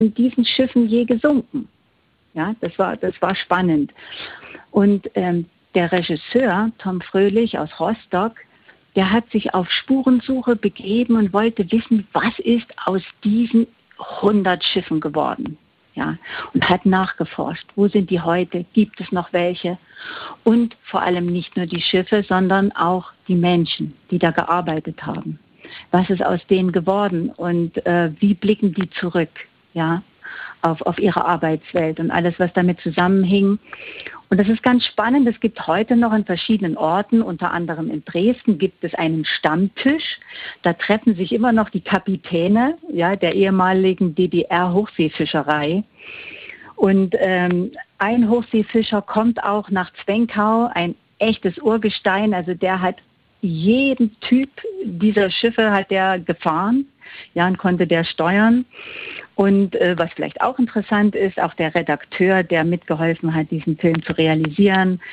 diesen Schiffen je gesunken. Ja, das war spannend. Und der Regisseur, Tom Fröhlich aus Rostock, der hat sich auf Spurensuche begeben und wollte wissen, was ist aus diesen 100 Schiffen geworden. Ja, und hat nachgeforscht. Wo sind die heute? Gibt es noch welche? Und vor allem nicht nur die Schiffe, sondern auch die Menschen, die da gearbeitet haben. Was ist aus denen geworden und wie blicken die zurück, ja, auf ihre Arbeitswelt und alles, was damit zusammenhing. Und das ist ganz spannend. Es gibt heute noch in verschiedenen Orten, unter anderem in Dresden, gibt es einen Stammtisch. Da treffen sich immer noch die Kapitäne, ja, der ehemaligen DDR-Hochseefischerei. Und ein Hochseefischer kommt auch nach Zwenkau, ein echtes Urgestein. Also der hat jeden Typ dieser Schiffe hat der gefahren, ja, und konnte der steuern. Und was vielleicht auch interessant ist, auch der Redakteur, der mitgeholfen hat, diesen Film zu realisieren,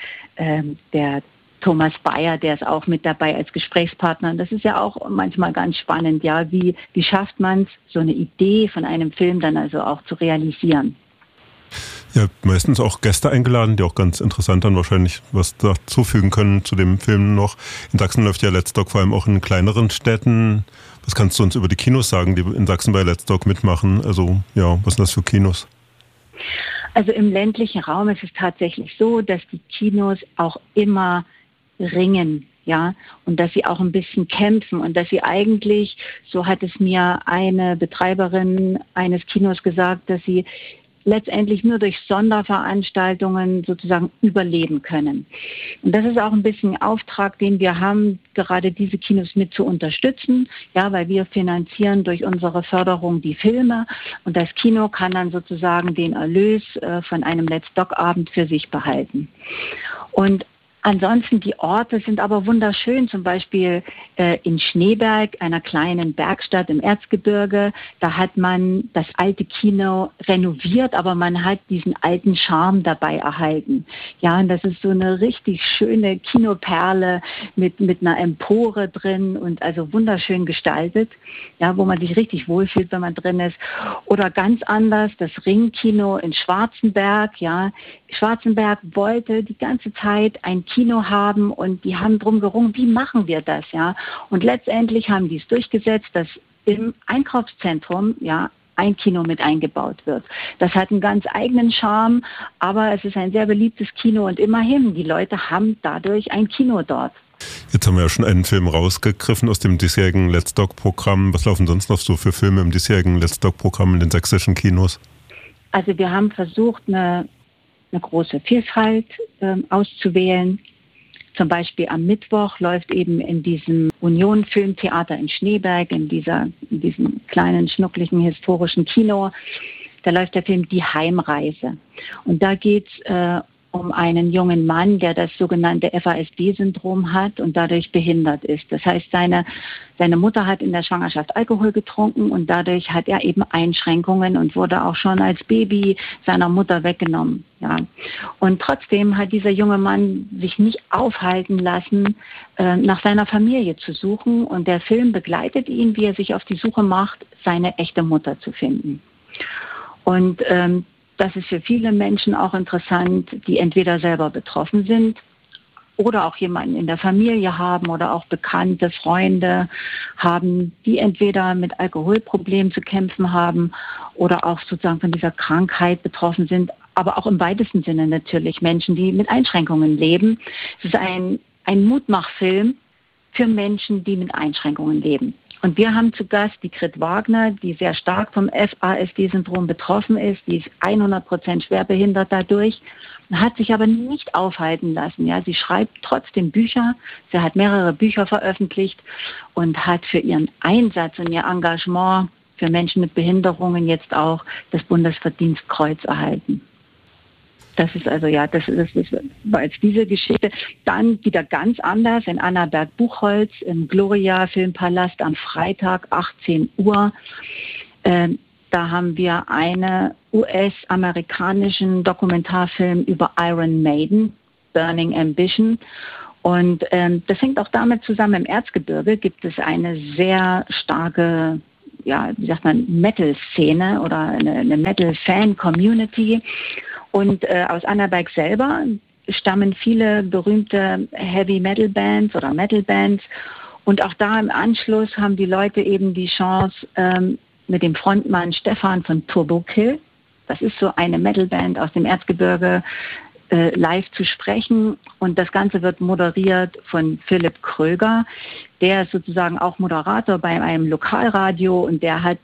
der Thomas Bayer, der ist auch mit dabei als Gesprächspartner. Und das ist ja auch manchmal ganz spannend, ja, wie schafft man es, so eine Idee von einem Film dann also auch zu realisieren. Ihr habt meistens auch Gäste eingeladen, die auch ganz interessant dann wahrscheinlich was dazufügen können zu dem Film noch. In Sachsen läuft ja Let's Dog vor allem auch in kleineren Städten. Was kannst du uns über die Kinos sagen, die in Sachsen bei Let's Dog mitmachen? Also ja, was sind das für Kinos? Also im ländlichen Raum ist es tatsächlich so, dass die Kinos auch immer ringen, ja, und dass sie auch ein bisschen kämpfen und dass sie eigentlich, so hat es mir eine Betreiberin eines Kinos gesagt, dass sie letztendlich nur durch Sonderveranstaltungen sozusagen überleben können. Und das ist auch ein bisschen ein Auftrag, den wir haben, gerade diese Kinos mit zu unterstützen, ja, weil wir finanzieren durch unsere Förderung die Filme und das Kino kann dann sozusagen den Erlös von einem Let's Dog-Abend für sich behalten. Und ansonsten, die Orte sind aber wunderschön, zum Beispiel in Schneeberg, einer kleinen Bergstadt im Erzgebirge. Da hat man das alte Kino renoviert, aber man hat diesen alten Charme dabei erhalten. Ja, und das ist so eine richtig schöne Kinoperle mit einer Empore drin und also wunderschön gestaltet, ja, wo man sich richtig wohlfühlt, wenn man drin ist. Oder ganz anders, das Ringkino in Schwarzenberg, ja. Schwarzenberg wollte die ganze Zeit ein Kino haben und die haben drum gerungen, wie machen wir das, ja? Und letztendlich haben die es durchgesetzt, dass im Einkaufszentrum, ja, ein Kino mit eingebaut wird. Das hat einen ganz eigenen Charme, aber es ist ein sehr beliebtes Kino und immerhin, die Leute haben dadurch ein Kino dort. Jetzt haben wir ja schon einen Film rausgegriffen aus dem diesjährigen Let's Dog-Programm. Was laufen sonst noch so für Filme im diesjährigen Let's Dog-Programm in den sächsischen Kinos? Also wir haben versucht, eine große Vielfalt auszuwählen. Zum Beispiel am Mittwoch läuft eben in diesem Union Filmtheater in Schneeberg, in diesem kleinen, schnuckligen, historischen Kino, da läuft der Film Die Heimreise. Und da geht's um einen jungen Mann, der das sogenannte FASD-Syndrom hat und dadurch behindert ist. Das heißt, seine Mutter hat in der Schwangerschaft Alkohol getrunken und dadurch hat er eben Einschränkungen und wurde auch schon als Baby seiner Mutter weggenommen. Ja. Und trotzdem hat dieser junge Mann sich nicht aufhalten lassen, nach seiner Familie zu suchen. Und der Film begleitet ihn, wie er sich auf die Suche macht, seine echte Mutter zu finden. Und das ist für viele Menschen auch interessant, die entweder selber betroffen sind oder auch jemanden in der Familie haben oder auch bekannte Freunde haben, die entweder mit Alkoholproblemen zu kämpfen haben oder auch sozusagen von dieser Krankheit betroffen sind, aber auch im weitesten Sinne natürlich Menschen, die mit Einschränkungen leben. Es ist ein Mutmachfilm für Menschen, die mit Einschränkungen leben. Und wir haben zu Gast die Grit Wagner, die sehr stark vom FASD-Syndrom betroffen ist. Die ist 100% schwerbehindert dadurch, hat sich aber nicht aufhalten lassen. Ja, sie schreibt trotzdem Bücher. Sie hat mehrere Bücher veröffentlicht und hat für ihren Einsatz und ihr Engagement für Menschen mit Behinderungen jetzt auch das Bundesverdienstkreuz erhalten. Das ist also, ja, das war jetzt diese Geschichte. Dann wieder ganz anders in Annaberg-Buchholz im Gloria Filmpalast am Freitag, 18 Uhr. Da haben wir einen US-amerikanischen Dokumentarfilm über Iron Maiden, Burning Ambition. Und das hängt auch damit zusammen, im Erzgebirge gibt es eine sehr starke wie sagt man, Metal-Szene oder eine Metal-Fan-Community. Und aus Annaberg selber stammen viele berühmte Heavy-Metal-Bands oder Metal-Bands. Und auch da im Anschluss haben die Leute eben die Chance, mit dem Frontmann Stefan von Turbo Kill, das ist so eine Metal-Band aus dem Erzgebirge, live zu sprechen. Und das Ganze wird moderiert von Philipp Kröger. Der ist sozusagen auch Moderator bei einem Lokalradio und der hat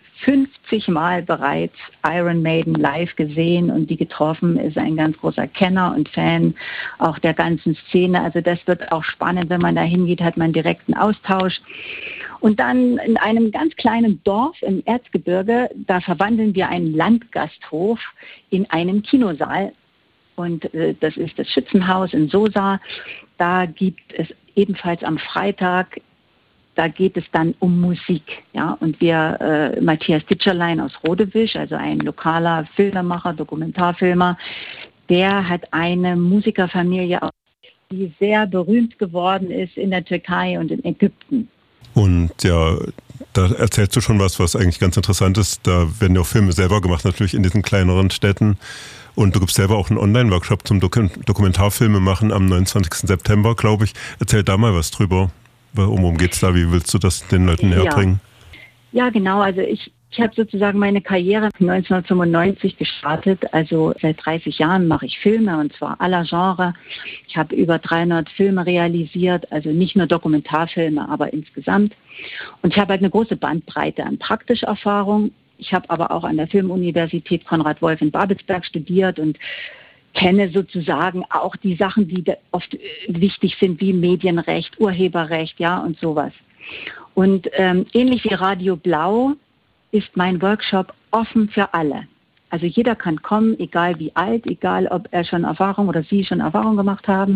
50 Mal bereits Iron Maiden live gesehen und die getroffen, ist ein ganz großer Kenner und Fan auch der ganzen Szene. Also das wird auch spannend, wenn man da hingeht, hat man direkten Austausch. Und dann in einem ganz kleinen Dorf im Erzgebirge, da verwandeln wir einen Landgasthof in einen Kinosaal. Und das ist das Schützenhaus in Sosa. Da gibt es ebenfalls am Freitag, da geht es dann um Musik. Ja? Und wir, Matthias Ditscherlein aus Rodewisch, also ein lokaler Filmemacher, Dokumentarfilmer, der hat eine Musikerfamilie, die sehr berühmt geworden ist in der Türkei und in Ägypten. Und ja, da erzählst du schon was eigentlich ganz interessant ist. Da werden ja auch Filme selber gemacht, natürlich in diesen kleineren Städten. Und du gibst selber auch einen Online-Workshop zum Dokumentarfilme machen am 29. September, glaube ich. Erzähl da mal was drüber. Worum geht es da? Wie willst du das den Leuten näher bringen? Ja, genau. Also ich habe sozusagen meine Karriere 1995 gestartet. Also seit 30 Jahren mache ich Filme und zwar aller Genre. Ich habe über 300 Filme realisiert, also nicht nur Dokumentarfilme, aber insgesamt. Und ich habe halt eine große Bandbreite an Praktischerfahrung. Ich habe aber auch an der Filmuniversität Konrad Wolf in Babelsberg studiert und kenne sozusagen auch die Sachen, die oft wichtig sind, wie Medienrecht, Urheberrecht, ja, und sowas. Und ähnlich wie Radio Blau ist mein Workshop offen für alle. Also jeder kann kommen, egal wie alt, egal ob er schon Erfahrung oder Sie schon Erfahrung gemacht haben.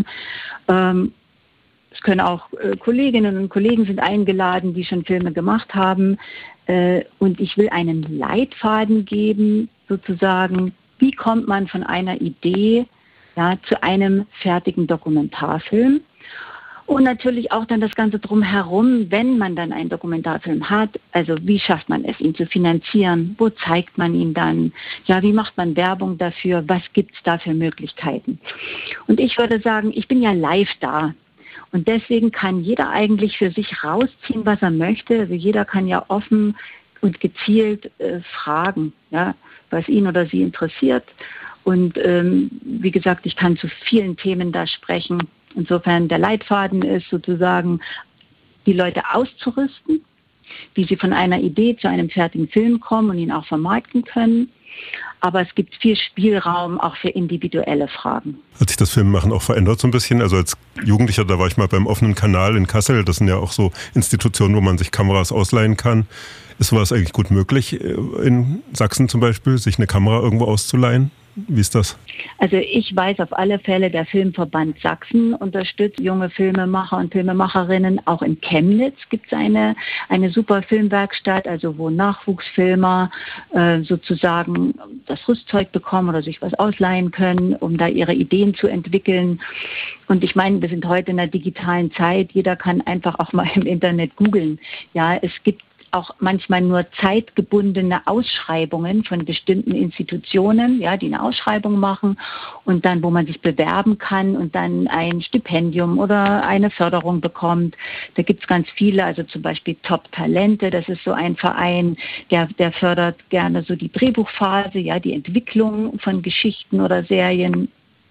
Es können auch Kolleginnen und Kollegen sind eingeladen, die schon Filme gemacht haben. Und ich will einen Leitfaden geben, sozusagen, wie kommt man von einer Idee zu einem fertigen Dokumentarfilm? Und natürlich auch dann das Ganze drumherum, wenn man dann einen Dokumentarfilm hat. Also wie schafft man es, ihn zu finanzieren? Wo zeigt man ihn dann? Ja, wie macht man Werbung dafür? Was gibt es da für Möglichkeiten? Und ich würde sagen, ich bin ja live da. Und deswegen kann jeder eigentlich für sich rausziehen, was er möchte. Also jeder kann ja offen und gezielt fragen, ja, was ihn oder sie interessiert. Und wie gesagt, ich kann zu vielen Themen da sprechen. Insofern der Leitfaden ist sozusagen, die Leute auszurüsten, wie sie von einer Idee zu einem fertigen Film kommen und ihn auch vermarkten können. Aber es gibt viel Spielraum auch für individuelle Fragen. Hat sich das Filmemachen auch verändert so ein bisschen? Also als Jugendlicher, da war ich mal beim offenen Kanal in Kassel. Das sind ja auch so Institutionen, wo man sich Kameras ausleihen kann. Ist sowas eigentlich gut möglich in Sachsen zum Beispiel, sich eine Kamera irgendwo auszuleihen? Wie ist das? Also ich weiß auf alle Fälle, der Filmverband Sachsen unterstützt junge Filmemacher und Filmemacherinnen. Auch in Chemnitz gibt es eine super Filmwerkstatt, also wo Nachwuchsfilmer sozusagen das Rüstzeug bekommen oder sich was ausleihen können, um da ihre Ideen zu entwickeln. Und ich meine, wir sind heute in der digitalen Zeit. Jeder kann einfach auch mal im Internet googeln. Ja, es gibt auch manchmal nur zeitgebundene Ausschreibungen von bestimmten Institutionen, ja, die eine Ausschreibung machen und dann, wo man sich bewerben kann und dann ein Stipendium oder eine Förderung bekommt. Da gibt es ganz viele, also zum Beispiel Top Talente, das ist so ein Verein, der fördert gerne so die Drehbuchphase, ja, die Entwicklung von Geschichten oder Serien.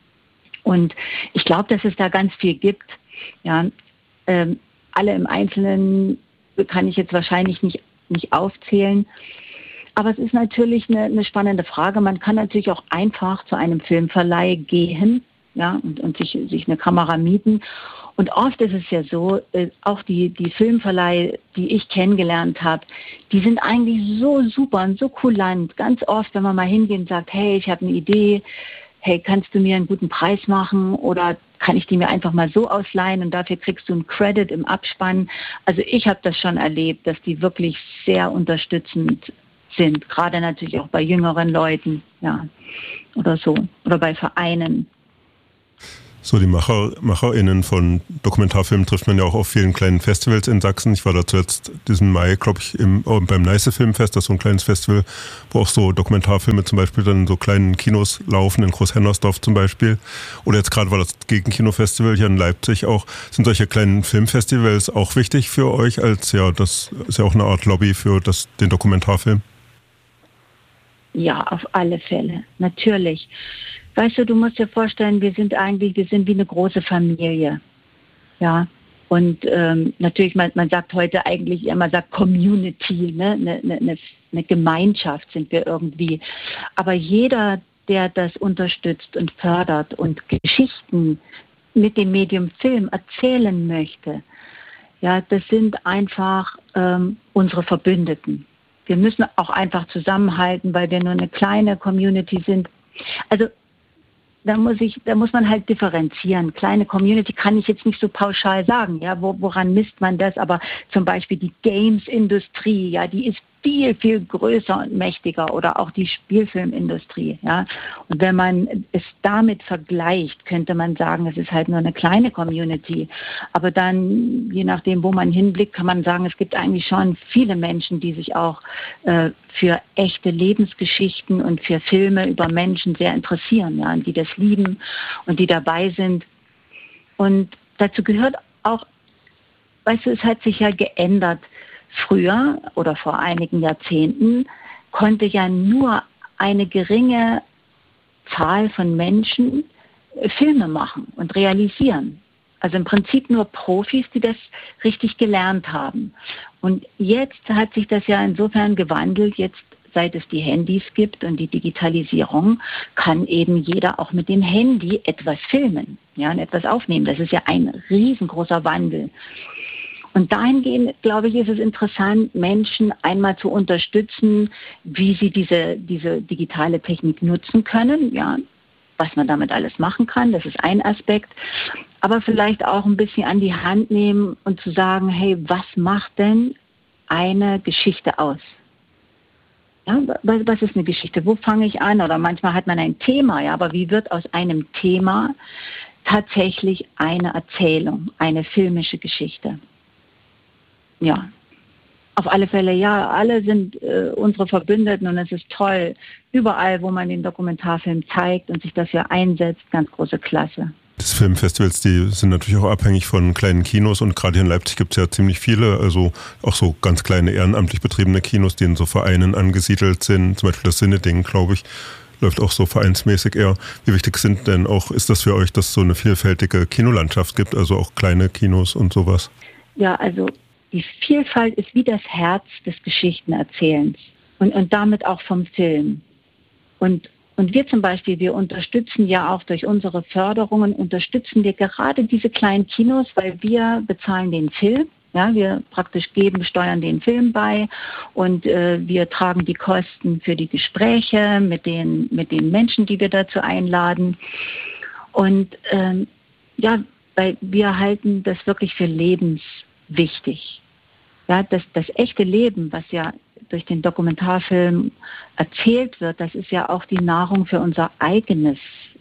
Und ich glaube, dass es da ganz viel gibt. Ja, alle im Einzelnen kann ich jetzt wahrscheinlich nicht aufzählen. Aber es ist natürlich eine spannende Frage. Man kann natürlich auch einfach zu einem Filmverleih gehen, ja, und sich eine Kamera mieten. Und oft ist es ja so, auch die Filmverleih, die ich kennengelernt habe, die sind eigentlich so super und so kulant. Ganz oft, wenn man mal hingeht und sagt, hey, ich habe eine Idee, hey, kannst du mir einen guten Preis machen oder kann ich die mir einfach mal so ausleihen und dafür kriegst du einen Credit im Abspann. Also ich habe das schon erlebt, dass die wirklich sehr unterstützend sind, gerade natürlich auch bei jüngeren Leuten, ja, oder so, oder bei Vereinen. So, die MacherInnen von Dokumentarfilmen trifft man ja auch auf vielen kleinen Festivals in Sachsen. Ich war da zuletzt diesen Mai, glaube ich, beim Neiße Filmfest, das ist so ein kleines Festival, wo auch so Dokumentarfilme zum Beispiel dann in so kleinen Kinos laufen, in Großhennersdorf zum Beispiel. Oder jetzt gerade war das Gegenkinofestival hier in Leipzig auch. Sind solche kleinen Filmfestivals auch wichtig für euch als, ja, das ist ja auch eine Art Lobby für den Dokumentarfilm? Ja, auf alle Fälle, natürlich. Weißt du, du musst dir vorstellen, wir sind wie eine große Familie. Ja, und natürlich, man sagt heute eigentlich, man sagt Community, ne? Eine Gemeinschaft sind wir irgendwie. Aber jeder, der das unterstützt und fördert und Geschichten mit dem Medium Film erzählen möchte, ja, das sind einfach unsere Verbündeten. Wir müssen auch einfach zusammenhalten, weil wir nur eine kleine Community sind. Also da muss man halt differenzieren. Kleine Community kann ich jetzt nicht so pauschal sagen, ja, woran misst man das? Aber zum Beispiel die Games-Industrie, ja, die ist viel, viel größer und mächtiger, oder auch die Spielfilmindustrie, ja. Und wenn man es damit vergleicht, könnte man sagen, es ist halt nur eine kleine Community. Aber dann, je nachdem, wo man hinblickt, kann man sagen, es gibt eigentlich schon viele Menschen, die sich auch für echte Lebensgeschichten und für Filme über Menschen sehr interessieren, ja, und die das lieben und die dabei sind. Und dazu gehört auch, weißt du, es hat sich ja geändert. Früher oder vor einigen Jahrzehnten konnte ja nur eine geringe Zahl von Menschen Filme machen und realisieren. Also im Prinzip nur Profis, die das richtig gelernt haben. Und jetzt hat sich das ja insofern gewandelt. Jetzt, seit es die Handys gibt und die Digitalisierung, kann eben jeder auch mit dem Handy etwas filmen, ja, und etwas aufnehmen. Das ist ja ein riesengroßer Wandel. Und dahingehend, glaube ich, ist es interessant, Menschen einmal zu unterstützen, wie sie diese digitale Technik nutzen können, ja, was man damit alles machen kann, das ist ein Aspekt. Aber vielleicht auch ein bisschen an die Hand nehmen und zu sagen, hey, was macht denn eine Geschichte aus? Ja, was ist eine Geschichte? Wo fange ich an? Oder manchmal hat man ein Thema, ja, aber wie wird aus einem Thema tatsächlich eine Erzählung, eine filmische Geschichte? Ja, auf alle Fälle, ja, alle sind unsere Verbündeten und es ist toll. Überall, wo man den Dokumentarfilm zeigt und sich dafür einsetzt, ganz große Klasse. Die Filmfestivals, die sind natürlich auch abhängig von kleinen Kinos und gerade hier in Leipzig gibt es ja ziemlich viele, also auch so ganz kleine ehrenamtlich betriebene Kinos, die in so Vereinen angesiedelt sind, zum Beispiel das Sinne-Ding, glaube ich, läuft auch so vereinsmäßig eher. Wie wichtig sind denn auch, ist das für euch, dass es so eine vielfältige Kinolandschaft gibt, also auch kleine Kinos und sowas? Ja, also die Vielfalt ist wie das Herz des Geschichtenerzählens und damit auch vom Film. Und wir zum Beispiel, wir unterstützen ja auch durch unsere Förderungen, unterstützen wir gerade diese kleinen Kinos, weil wir bezahlen den Film. Ja, wir praktisch steuern den Film bei und wir tragen die Kosten für die Gespräche mit den Menschen, die wir dazu einladen. Und ja, weil wir halten das wirklich für lebenswichtig. Ja, das echte Leben, was ja durch den Dokumentarfilm erzählt wird, das ist ja auch die Nahrung für unser eigenes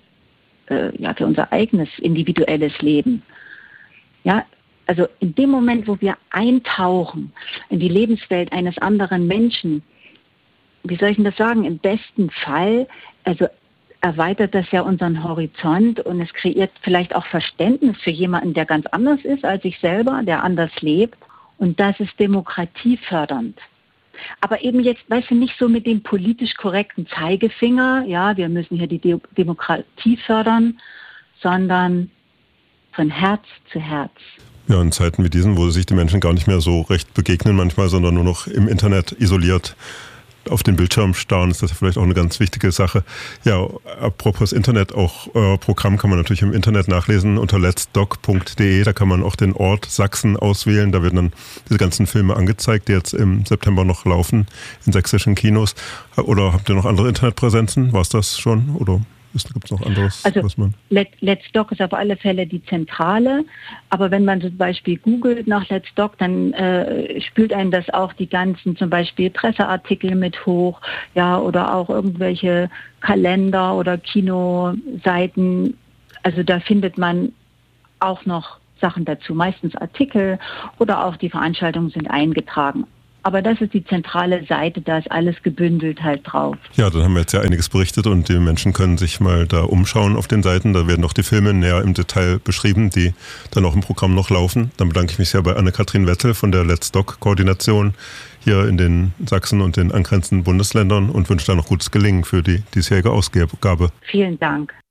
individuelles Leben. Ja, also in dem Moment, wo wir eintauchen in die Lebenswelt eines anderen Menschen, wie soll ich denn das sagen, im besten Fall, also erweitert das ja unseren Horizont und es kreiert vielleicht auch Verständnis für jemanden, der ganz anders ist als ich selber, der anders lebt. Und das ist demokratiefördernd. Aber eben jetzt, weißt du, nicht so mit dem politisch korrekten Zeigefinger, ja, wir müssen hier die Demokratie fördern, sondern von Herz zu Herz. Ja, in Zeiten wie diesen, wo sich die Menschen gar nicht mehr so recht begegnen manchmal, sondern nur noch im Internet isoliert auf den Bildschirm starren, ist das vielleicht auch eine ganz wichtige Sache. Ja, apropos Internet, auch Programm kann man natürlich im Internet nachlesen unter letsdoc.de. Da kann man auch den Ort Sachsen auswählen. Da werden dann diese ganzen Filme angezeigt, die jetzt im September noch laufen in sächsischen Kinos. Oder habt ihr noch andere Internetpräsenzen? War es das schon? Oder gibt es noch anderes? Also was man Let's Doc ist auf alle Fälle die Zentrale, aber wenn man zum Beispiel googelt nach Let's Doc, dann spült einem das auch die ganzen zum Beispiel Presseartikel mit hoch, ja, oder auch irgendwelche Kalender oder Kinoseiten. Also da findet man auch noch Sachen dazu, meistens Artikel oder auch die Veranstaltungen sind eingetragen. Aber das ist die zentrale Seite, da ist alles gebündelt halt drauf. Ja, dann haben wir jetzt ja einiges berichtet und die Menschen können sich mal da umschauen auf den Seiten. Da werden auch die Filme näher im Detail beschrieben, die dann auch im Programm noch laufen. Dann bedanke ich mich sehr bei Anne-Kathrin Wetzel von der Let's Doc-Koordination hier in den Sachsen und den angrenzenden Bundesländern und wünsche da noch gutes Gelingen für die diesjährige Ausgabe. Vielen Dank.